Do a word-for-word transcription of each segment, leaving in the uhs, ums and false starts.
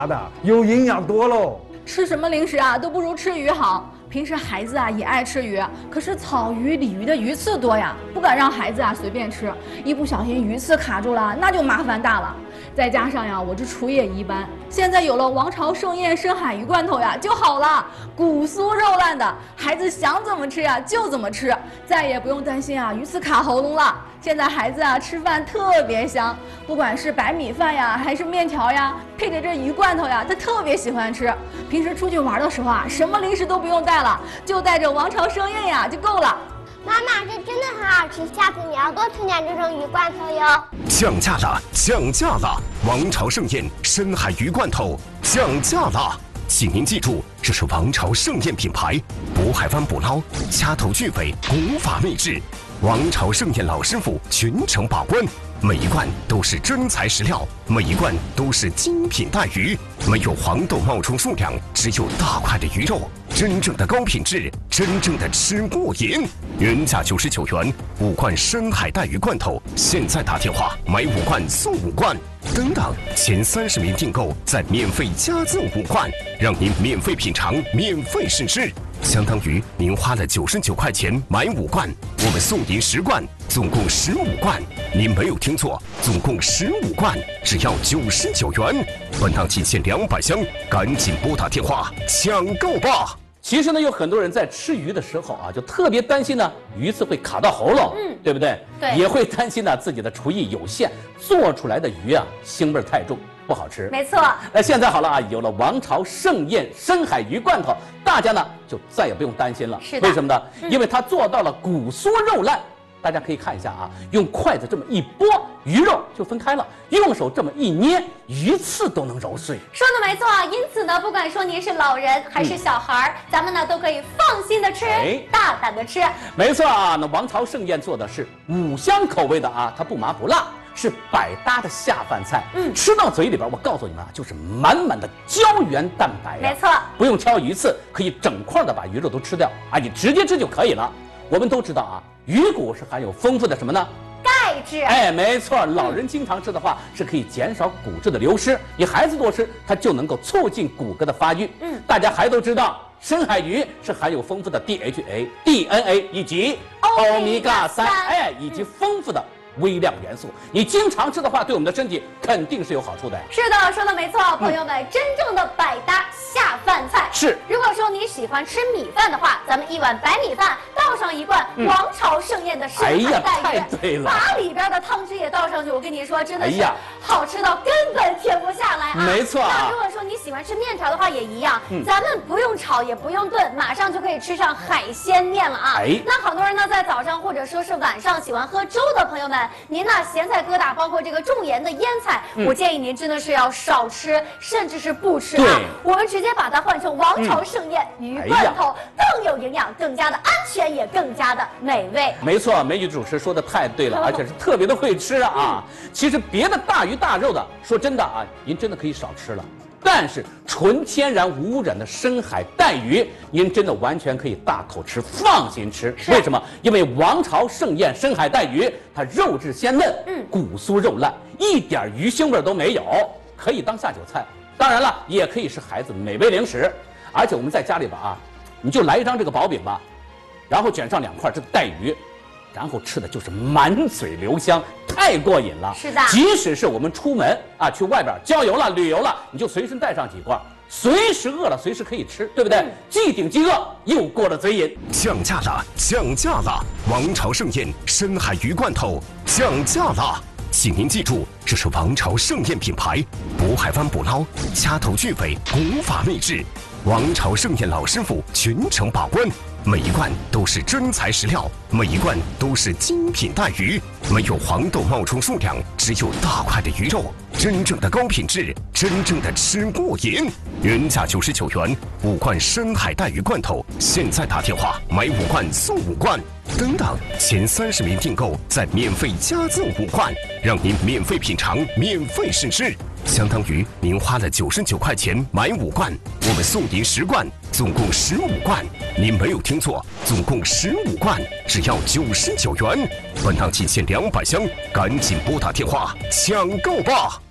的，有营养多喽。 吃什么零食啊，都不如吃鱼好。平时孩子啊也爱吃鱼，可是草鱼、鲤鱼的鱼刺多呀，不敢让孩子啊随便吃，一不小心鱼刺卡住了，那就麻烦大了。再加上呀，我这厨艺也一般，现在有了王朝盛宴深海鱼罐头呀就好了，骨酥肉烂的，孩子想怎么吃呀就怎么吃，再也不用担心啊鱼刺卡喉咙了。现在孩子啊吃饭特别香，不管是白米饭呀还是面条呀，配着这鱼罐头呀，他特别喜欢吃。平时出去玩的时候啊，什么零食都不用带了，就带着王朝盛宴呀就够了。 妈妈，这真的很好吃，下次你要多吃点这种鱼罐头哟。 降价了，降价了！王朝盛宴深海鱼罐头降价了，请您记住，这是王朝盛宴品牌，渤海湾捕捞，掐头去尾，古法秘制。王朝盛宴老师傅全程把关，每一罐都是真材实料，每一罐都是精品带鱼，没有黄豆冒充数量，只有大块的鱼肉，真正的高品质，真正的吃过瘾。原价九十九元，五罐深海带鱼罐头，现在打电话买五罐送五罐，等等，前三十名订购再免费加赠五罐，让您免费品尝，免费试吃。相当于您花了九十九块钱买五罐，我们送您十罐，总共十五罐。您没有听错，总共十五罐，只要九十九元。本档仅限两百箱，赶紧拨打电话抢购吧！ 其实呢，有很多人在吃鱼的时候啊，就特别担心呢，鱼刺会卡到喉咙，嗯，对不对？ 对， 也会担心呢自己的厨艺有限，做出来的鱼啊腥味太重，不好吃。 没错。 那现在好了啊，有了王朝盛宴深海鱼罐头，大家呢就再也不用担心了。 是的。 为什么呢？ 嗯、 因为它做到了骨酥肉烂。大家可以看一下啊，用筷子这么一拨，鱼肉就分开了；用手这么一捏，鱼刺都能揉碎。 说的没错，因此呢，不管说您是老人还是小孩、嗯、咱们呢都可以放心的吃，哎、大胆的吃。 没错啊，那王朝盛宴做的是五香口味的啊，它不麻不辣，是百搭的下饭菜。嗯，吃到嘴里边，我告诉你们啊，就是满满的胶原蛋白、啊。 没错， 不用挑鱼刺，可以整块的把鱼肉都吃掉啊，你直接吃就可以了。我们都知道啊，鱼骨是含有丰富的什么呢？ 钙质。 哎，没错，老人经常吃的话，是可以减少骨质的流失。你孩子多吃，它就能够促进骨骼的发育。嗯，大家还都知道，深海鱼是含有丰富的 D H A、D N A 以及欧米伽三，哎，以及丰富的微量元素，你经常吃的话，对我们的身体肯定是有好处的。 是的，说的没错，朋友们，嗯、真正的百搭下饭菜是。 如果说你喜欢吃米饭的话，咱们一碗白米饭倒上一罐王朝盛宴的深海带鱼， 哎呀，太对了， 把里边的汤汁也倒上去，我跟你说，真的是好吃到根本停不下来啊！ 没错、啊。 那如果说你喜欢吃面条的话，也一样，嗯、咱们不用炒也不用炖，马上就可以吃上海鲜面了啊！哎，那好多人呢，在早上或者说是晚上喜欢喝粥的朋友们。您呢，咸菜疙瘩，包括这个重盐的腌菜，嗯、我建议您真的是要少吃，甚至是不吃啊。我们直接把它换成王朝盛宴、嗯、鱼罐头，哎、更有营养，更加的安全，也更加的美味。 没错，美女主持说的太对了，而且是特别的会吃啊。嗯、其实别的大鱼大肉的，说真的啊，您真的可以少吃了。但是纯天然无污染的深海带鱼，您真的完全可以大口吃，放心吃。为什么？因为王朝盛宴深海带鱼，它肉质鲜嫩，嗯，骨酥肉烂，一点鱼腥味都没有，可以当下酒菜。当然了，也可以是孩子美味零食。而且我们在家里边啊，你就来一张这个薄饼吧，然后卷上两块这个带鱼。然后吃的就是满嘴留香，太过瘾了。 是的， 即使是我们出门啊，去外边郊游了、旅游了，你就随身带上几罐，随时饿了随时可以吃，对不对？嗯、既顶饥饿，又过了嘴瘾。 降价了，降价了！王朝盛宴深海鱼罐头降价了，请您记住，这是王朝盛宴品牌，渤海湾捕捞，掐头去尾，古法秘制。王朝盛宴老师傅全程把关。每一罐都是真材实料，每一罐都是精品带鱼，没有黄豆冒充数量，只有大块的鱼肉，真正的高品质，真正的吃过瘾。原价九十九元，五罐深海带鱼罐头，现在打电话买五罐送五罐，等等，前三十名订购再免费加赠五罐，让您免费品尝，免费试吃。相当于您花了九十九块钱买五罐，我们送您十罐，总共十五罐。您没有听错，总共十五罐，只要九十九元。本档仅限两百箱，赶紧拨打电话抢购吧！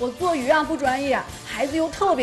我做鱼啊不专业，孩子又特别。